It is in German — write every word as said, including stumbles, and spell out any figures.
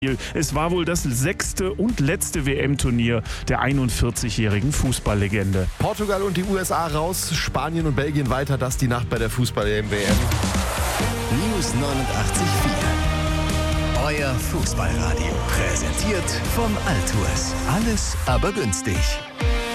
Es war wohl das sechste und letzte W M-Turnier der einundvierzigjährigen Fußballlegende. Portugal und die U S A raus, Spanien und Belgien weiter, das die Nacht bei der Fußball-W M. News neunundachtzig Komma vier. Euer Fußballradio. Präsentiert von Altours. Alles aber günstig.